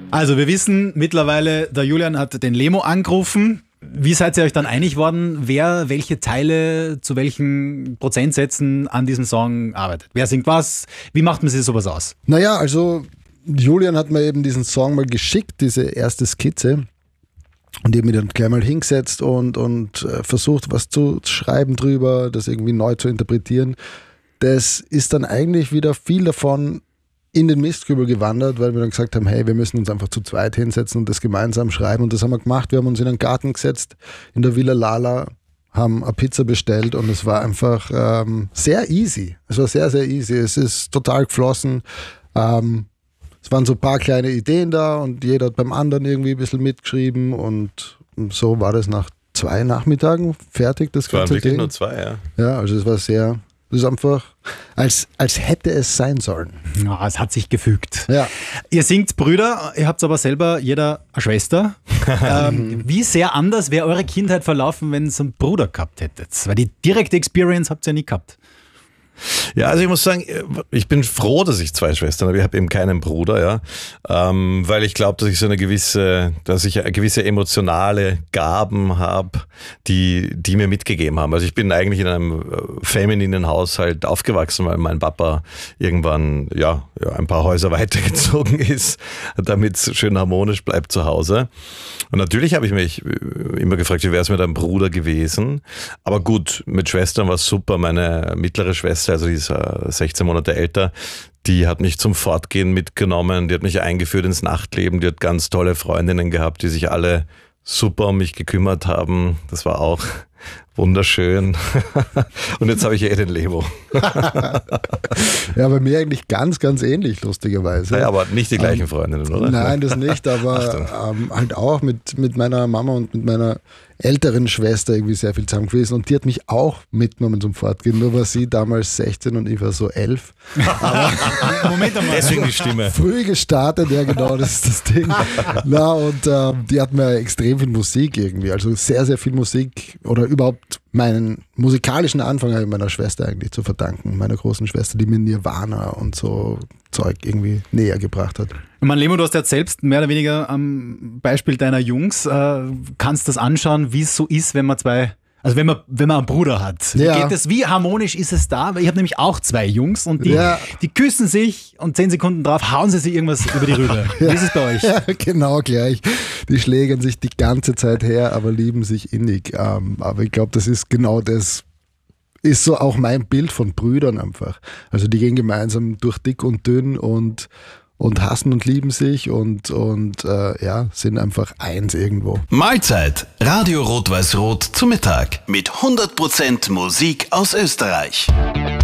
Also wir wissen mittlerweile, der Julian hat den Lemo angerufen. Wie seid ihr euch dann einig worden, wer welche Teile zu welchen Prozentsätzen an diesem Song arbeitet? Wer singt was? Wie macht man sich sowas aus? Naja, also Julian hat mir eben diesen Song mal geschickt, diese erste Skizze. Und ich habe mich dann gleich mal hingesetzt und versucht, was zu schreiben drüber, das irgendwie neu zu interpretieren. Das ist dann eigentlich wieder viel davon in den Mistkübel gewandert, weil wir dann gesagt haben, hey, wir müssen uns einfach zu zweit hinsetzen und das gemeinsam schreiben. Und das haben wir gemacht. Wir haben uns in einen Garten gesetzt, in der Villa Lala, haben eine Pizza bestellt und es war einfach sehr easy. Es war sehr, sehr easy. Es ist total geflossen. Es waren so ein paar kleine Ideen da und jeder hat beim anderen irgendwie ein bisschen mitgeschrieben und so war das nach 2 Nachmittagen fertig, das ganze Ding. Es waren wirklich nur 2, ja. Ja, also es war sehr... Das ist einfach, als hätte es sein sollen. Ja, es hat sich gefügt. Ja. Ihr singt Brüder, ihr habt aber selber jeder eine Schwester. Wie sehr anders wäre eure Kindheit verlaufen, wenn ihr einen Bruder gehabt hättet? Weil die direkte Experience habt ihr ja nie gehabt. Ja, also ich muss sagen, ich bin froh, dass ich 2 Schwestern habe. Ich habe eben keinen Bruder, ja, weil ich glaube, dass ich eine gewisse emotionale Gaben habe, die mir mitgegeben haben. Also ich bin eigentlich in einem femininen Haushalt aufgewachsen, weil mein Papa irgendwann ein paar Häuser weitergezogen ist, damit es schön harmonisch bleibt zu Hause. Und natürlich habe ich mich immer gefragt, wie wäre es mit einem Bruder gewesen. Aber gut, mit Schwestern war es super. Meine mittlere Schwester, also die ist 16 Monate älter, die hat mich zum Fortgehen mitgenommen, die hat mich eingeführt ins Nachtleben, die hat ganz tolle Freundinnen gehabt, die sich alle super um mich gekümmert haben. Das war auch wunderschön. Und jetzt habe ich den Lemo. Ja, bei mir eigentlich ganz, ganz ähnlich, lustigerweise. Naja, aber nicht die gleichen Freundinnen, oder? Nein, das nicht, aber halt auch mit meiner Mama und mit meiner älteren Schwester irgendwie sehr viel zusammen gewesen und die hat mich auch mitgenommen zum Fortgehen, nur war sie damals 16 und ich war so 11. Aber Moment einmal. Deswegen die Stimme. Früh gestartet, ja genau, das ist das Ding. Die hat mir extrem viel Musik irgendwie, also sehr, sehr viel Musik oder überhaupt meinen musikalischen Anfang habe ich meiner Schwester eigentlich zu verdanken, meiner großen Schwester, die mir Nirvana und so Zeug irgendwie näher gebracht hat. Lemo, du hast ja selbst mehr oder weniger am Beispiel deiner Jungs, kannst das anschauen, wie es so ist, wenn man wenn man einen Bruder hat. Wie harmonisch ist es da? Weil ich habe nämlich auch 2 Jungs und die küssen sich und 10 Sekunden drauf hauen sie sich irgendwas über die Rübe. Wie ist es bei euch? Ja, genau gleich. Die schlägern sich die ganze Zeit her, aber lieben sich innig. Aber ich glaube, das ist genau das, ist so auch mein Bild von Brüdern einfach. Also die gehen gemeinsam durch dick und dünn und hassen und lieben sich und sind einfach eins irgendwo. Mahlzeit. Radio Rot-Weiß-Rot zu Mittag mit 100% Musik aus Österreich.